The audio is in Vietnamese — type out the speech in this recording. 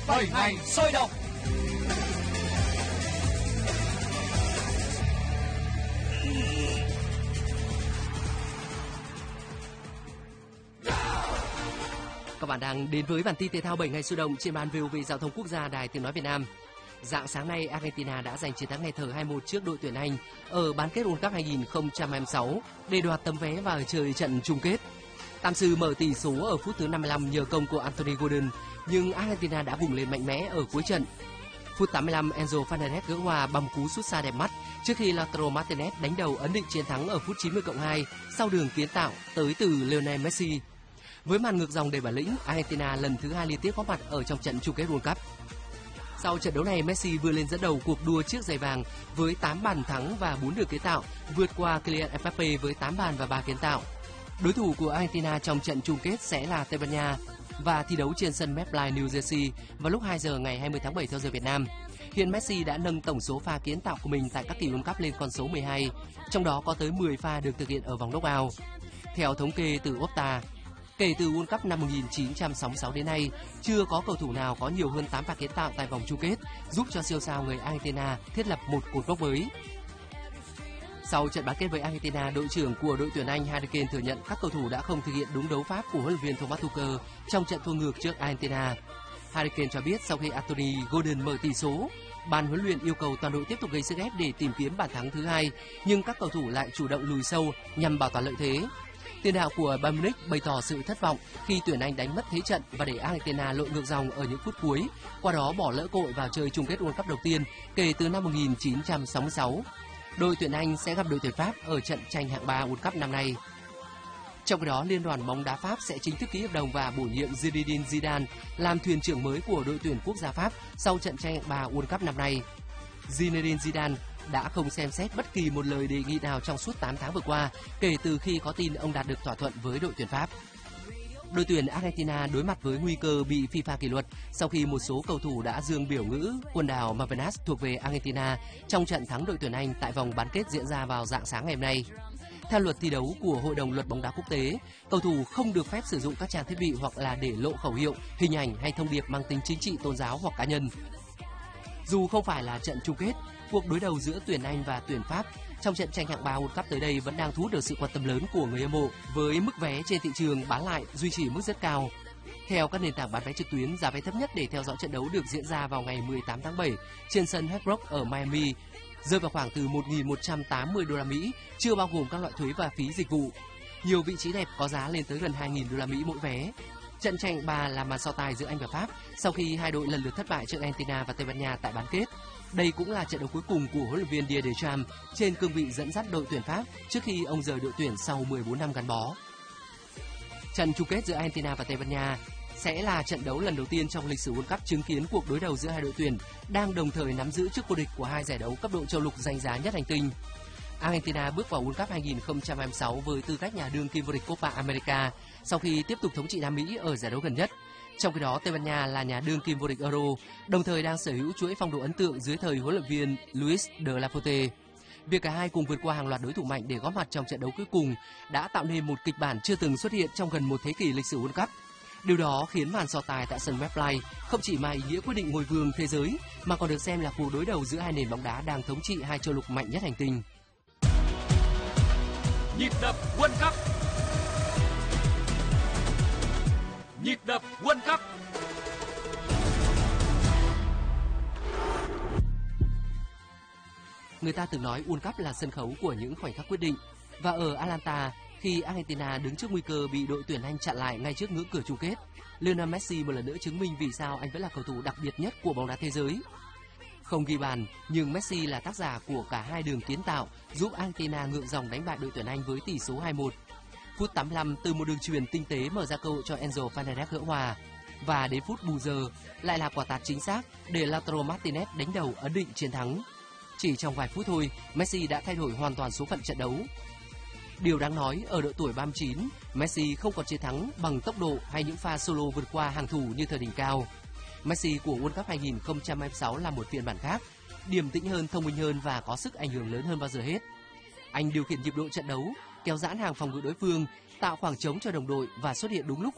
7 ngày sôi động. Các bạn đang đến với bản tin thể thao 7 ngày sôi động trên ban VOV Giao thông Quốc gia Đài Tiếng nói Việt Nam. Rạng sáng nay, Argentina đã giành chiến thắng nghẹt thở 2-1 trước đội tuyển Anh ở bán kết World Cup 2026 để đoạt tấm vé vào chơi trận chung kết. Tam sư mở tỷ số ở phút thứ 55 nhờ công của Anthony Gordon, nhưng Argentina đã vùng lên mạnh mẽ ở cuối trận. Phút 85, Enzo Fernandez gỡ hòa bằng cú sút xa đẹp mắt trước khi Lautaro Martinez đánh đầu ấn định chiến thắng ở phút 90+2 sau đường kiến tạo tới từ Lionel Messi. Với màn ngược dòng đầy bản lĩnh, Argentina lần thứ 2 liên tiếp có mặt ở trong trận chung kết World Cup. Sau trận đấu này, Messi vươn lên dẫn đầu cuộc đua chiếc giày vàng với 8 bàn thắng và 4 đường kiến tạo, vượt qua Kylian Mbappe với 8 bàn và 3 kiến tạo. Đối thủ của Argentina trong trận chung kết sẽ là Tây Ban Nha và thi đấu trên sân MetLife New Jersey vào lúc 2 giờ ngày 20 tháng 7 theo giờ Việt Nam. Hiện Messi đã nâng tổng số pha kiến tạo của mình tại các kỳ World Cup lên con số 12, trong đó có tới 10 pha được thực hiện ở vòng knock-out. Theo thống kê từ Opta, kể từ World Cup năm 1966 đến nay, chưa có cầu thủ nào có nhiều hơn 8 pha kiến tạo tại vòng chung kết, giúp cho siêu sao người Argentina thiết lập một cột mốc mới. Sau trận bán kết với Argentina, đội trưởng của đội tuyển Anh Harry Kane thừa nhận các cầu thủ đã không thực hiện đúng đấu pháp của huấn luyện viên Thomas Tuchel trong trận thua ngược trước Argentina. Harry Kane cho biết sau khi Anthony Gordon mở tỷ số, ban huấn luyện yêu cầu toàn đội tiếp tục gây sức ép để tìm kiếm bàn thắng thứ hai, nhưng các cầu thủ lại chủ động lùi sâu nhằm bảo toàn lợi thế. Tiền đạo của Bayern Munich bày tỏ sự thất vọng khi tuyển Anh đánh mất thế trận và để Argentina lội ngược dòng ở những phút cuối, qua đó bỏ lỡ cơ hội vào chơi chung kết World Cup đầu tiên kể từ năm 1966. Đội tuyển Anh sẽ gặp đội tuyển Pháp ở trận tranh hạng 3 World Cup năm nay. Trong khi đó, Liên đoàn bóng đá Pháp sẽ chính thức ký hợp đồng và bổ nhiệm Zinedine Zidane làm thuyền trưởng mới của đội tuyển quốc gia Pháp sau trận tranh hạng 3 World Cup năm nay. Zinedine Zidane đã không xem xét bất kỳ một lời đề nghị nào trong suốt 8 tháng vừa qua kể từ khi có tin ông đạt được thỏa thuận với đội tuyển Pháp. Đội tuyển Argentina đối mặt với nguy cơ bị FIFA kỷ luật sau khi một số cầu thủ đã dương biểu ngữ quần đảo Malvinas thuộc về Argentina trong trận thắng đội tuyển Anh tại vòng bán kết diễn ra vào rạng sáng ngày hôm nay. Theo luật thi đấu của Hội đồng luật bóng đá quốc tế, cầu thủ không được phép sử dụng các trang thiết bị hoặc là để lộ khẩu hiệu, hình ảnh hay thông điệp mang tính chính trị, tôn giáo hoặc cá nhân. Dù không phải là trận chung kết, cuộc đối đầu giữa tuyển Anh và tuyển Pháp trong trận tranh hạng 3 World Cup tới đây vẫn đang thu hút được sự quan tâm lớn của người hâm mộ, với mức vé trên thị trường bán lại duy trì mức rất cao. Theo các nền tảng bán vé trực tuyến, giá vé thấp nhất để theo dõi trận đấu được diễn ra vào ngày 18 tháng 7 trên sân Hard Rock ở Miami rơi vào khoảng từ 1.180 đô la Mỹ, chưa bao gồm các loại thuế và phí dịch vụ. Nhiều vị trí đẹp có giá lên tới gần 2.000 đô la Mỹ mỗi vé. Trận tranh 3 là màn so tài giữa Anh và Pháp sau khi hai đội lần lượt thất bại trước Argentina và Tây Ban Nha tại bán kết. Đây cũng là trận đấu cuối cùng của huấn luyện viên Didier Deschamps trên cương vị dẫn dắt đội tuyển Pháp trước khi ông rời đội tuyển sau 14 năm gắn bó. Trận chung kết giữa Argentina và Tây Ban Nha sẽ là trận đấu lần đầu tiên trong lịch sử World Cup chứng kiến cuộc đối đầu giữa hai đội tuyển đang đồng thời nắm giữ chức vô địch của hai giải đấu cấp độ châu lục danh giá nhất hành tinh. Argentina bước vào World Cup 2026 với tư cách nhà đương kim vô địch Copa America sau khi tiếp tục thống trị Nam Mỹ ở giải đấu gần nhất. Trong khi đó, Tây Ban Nha là nhà đương kim vô địch Euro, đồng thời đang sở hữu chuỗi phong độ ấn tượng dưới thời huấn luyện viên Luis de la Fuente. Việc cả hai cùng vượt qua hàng loạt đối thủ mạnh để góp mặt trong trận đấu cuối cùng đã tạo nên một kịch bản chưa từng xuất hiện trong gần một thế kỷ lịch sử World Cup. Điều đó khiến màn so tài tại sân MetLife không chỉ mang ý nghĩa quyết định ngôi vương thế giới mà còn được xem là cuộc đối đầu giữa hai nền bóng đá đang thống trị hai châu lục mạnh nhất hành tinh. Nhịp đập World Cup. Nhịp đập World Cup. Người ta từng nói World Cup là sân khấu của những khoảnh khắc quyết định, và ở Atlanta, khi Argentina đứng trước nguy cơ bị đội tuyển Anh chặn lại ngay trước ngưỡng cửa chung kết, Lionel Messi một lần nữa chứng minh vì sao anh vẫn là cầu thủ đặc biệt nhất của bóng đá thế giới. Không ghi bàn, nhưng Messi là tác giả của cả hai đường kiến tạo giúp Argentina ngược dòng đánh bại đội tuyển Anh với tỷ số 2-1. Phút 85, từ một đường chuyền tinh tế mở ra cơ hội cho Enzo Fernandez gỡ hòa, và đến phút bù giờ lại là quả tạt chính xác để Lautaro Martinez đánh đầu ấn định chiến thắng. Chỉ trong vài phút thôi, Messi đã thay đổi hoàn toàn số phận trận đấu. Điều đáng nói, ở độ tuổi 39, Messi không còn chiến thắng bằng tốc độ hay những pha solo vượt qua hàng thủ như thời đỉnh cao. Messi của World Cup 2026 là một phiên bản khác, điềm tĩnh hơn, thông minh hơn và có sức ảnh hưởng lớn hơn bao giờ hết. Anh điều khiển nhịp độ trận đấu, kéo giãn hàng phòng ngự đối phương, tạo khoảng trống cho đồng đội và xuất hiện đúng lúc